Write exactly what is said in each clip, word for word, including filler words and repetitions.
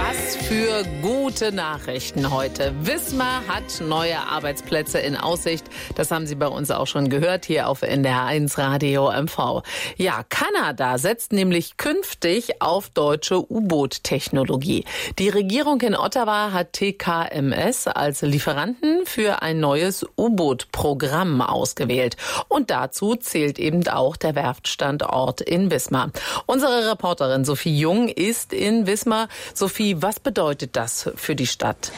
Was für gute Nachrichten heute. Wismar hat neue Arbeitsplätze in Aussicht. Das haben Sie bei uns auch schon gehört, hier auf N D R eins Radio M V. Ja, Kanada setzt nämlich künftig auf deutsche U-Boot-Technologie. Die Regierung in Ottawa hat T K M S als Lieferanten für ein neues U-Boot-Programm ausgewählt. Und dazu zählt eben auch der Werftstandort in Wismar. Unsere Reporterin Sophie Jung ist in Wismar. Sophie, was bedeutet das für die Stadt?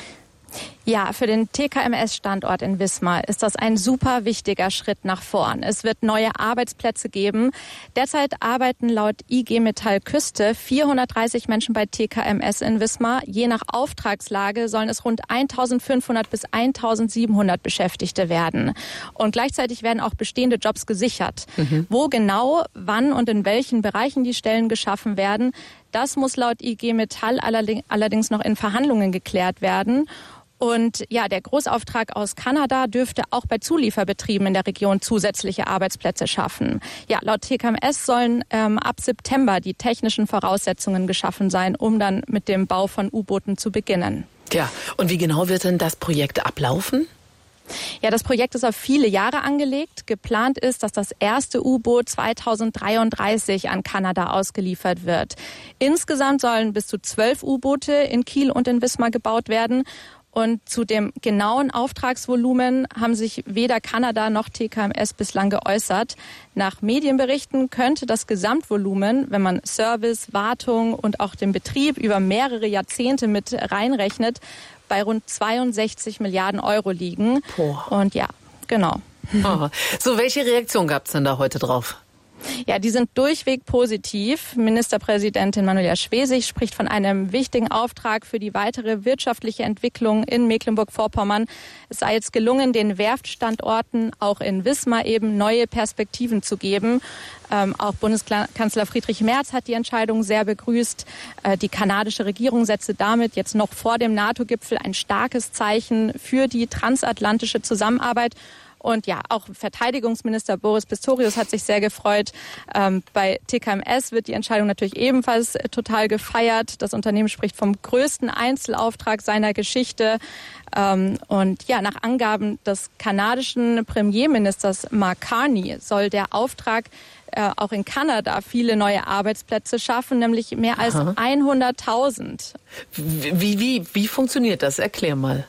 Ja, für den T K M S-Standort in Wismar ist das ein super wichtiger Schritt nach vorn. Es wird neue Arbeitsplätze geben. Derzeit arbeiten laut I G Metall Küste vierhundertdreißig Menschen bei T K M S in Wismar. Je nach Auftragslage sollen es rund eintausendfünfhundert bis eintausendsiebenhundert Beschäftigte werden. Und gleichzeitig werden auch bestehende Jobs gesichert. Mhm. Wo genau, wann und in welchen Bereichen die Stellen geschaffen werden, das muss laut I G Metall allerdings noch in Verhandlungen geklärt werden. Und ja, der Großauftrag aus Kanada dürfte auch bei Zulieferbetrieben in der Region zusätzliche Arbeitsplätze schaffen. Ja, laut T K M S sollen ähm, ab September die technischen Voraussetzungen geschaffen sein, um dann mit dem Bau von U-Booten zu beginnen. Ja, und wie genau wird denn das Projekt ablaufen? Ja, das Projekt ist auf viele Jahre angelegt. Geplant ist, dass das erste U-Boot zweitausenddreiunddreißig an Kanada ausgeliefert wird. Insgesamt sollen bis zu zwölf U-Boote in Kiel und in Wismar gebaut werden. Und zu dem genauen Auftragsvolumen haben sich weder Kanada noch T K M S bislang geäußert. Nach Medienberichten könnte das Gesamtvolumen, wenn man Service, Wartung und auch den Betrieb über mehrere Jahrzehnte mit reinrechnet, bei rund zweiundsechzig Milliarden Euro liegen. Boah. Und ja, genau. Oh. So, welche Reaktion gab es denn da heute drauf? Ja, die sind durchweg positiv. Ministerpräsidentin Manuela Schwesig spricht von einem wichtigen Auftrag für die weitere wirtschaftliche Entwicklung in Mecklenburg-Vorpommern. Es sei jetzt gelungen, den Werftstandorten auch in Wismar eben neue Perspektiven zu geben. Ähm, auch Bundeskanzler Friedrich Merz hat die Entscheidung sehr begrüßt. Äh, die kanadische Regierung setze damit jetzt noch vor dem NATO-Gipfel ein starkes Zeichen für die transatlantische Zusammenarbeit. Und ja, auch Verteidigungsminister Boris Pistorius hat sich sehr gefreut. Ähm, bei T K M S wird die Entscheidung natürlich ebenfalls äh, total gefeiert. Das Unternehmen spricht vom größten Einzelauftrag seiner Geschichte. Ähm, und ja, nach Angaben des kanadischen Premierministers Mark Carney soll der Auftrag äh, auch in Kanada viele neue Arbeitsplätze schaffen, nämlich mehr als hunderttausend. Wie, wie, wie funktioniert das? Erklär mal.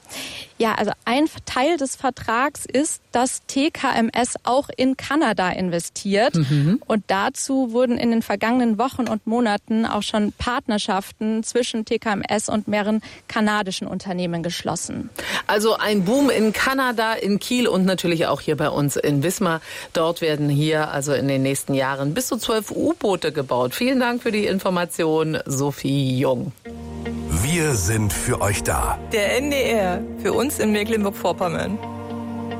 Ja, also ein Teil des Vertrags ist, dass T K M S auch in Kanada investiert. Mhm. Und dazu wurden in den vergangenen Wochen und Monaten auch schon Partnerschaften zwischen T K M S und mehreren kanadischen Unternehmen geschlossen. Also ein Boom in Kanada, in Kiel und natürlich auch hier bei uns in Wismar. Dort werden hier also in den nächsten Jahren bis zu zwölf U-Boote gebaut. Vielen Dank für die Information, Sophie Jung. Wir sind für euch da. Der N D R, für uns in Mecklenburg-Vorpommern.